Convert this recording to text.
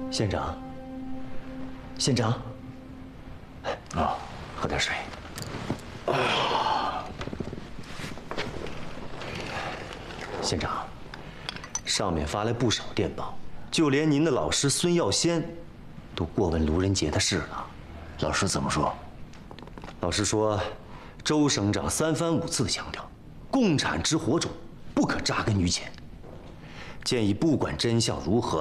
县长，县长， 啊， 喝点水。县长，上面发来不少电报，就连您的老师孙耀先，都过问卢仁杰的事了。 老师怎么说？ 老师说，周省长3番5次强调，共产之火种不可扎根于前，建议不管真相如何。